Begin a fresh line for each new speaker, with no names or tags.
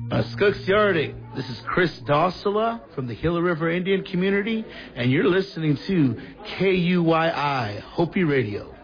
Skook's This is Chris Dossala from the Gila River Indian Community, and you're listening to KUYI Hopi Radio.